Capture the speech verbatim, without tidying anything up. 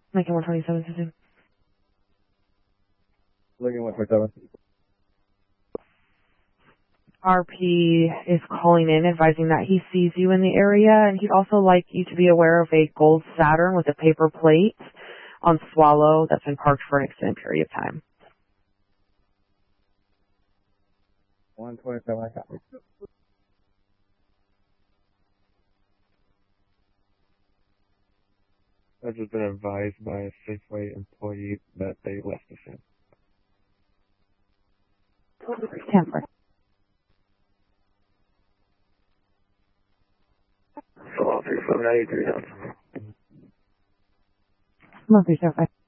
Lincoln one twenty-seven, Susan. Lincoln one twenty-seven. R P is calling in advising that he sees you in the area, and he'd also like you to be aware of a gold Saturn with a paper plate on Swallow that's been parked for an extended period of time. one twenty-seven, I copy. I've just been advised by a Safeway employee that they left the scene. Stanford. So, three seven eight three. Love you, sir.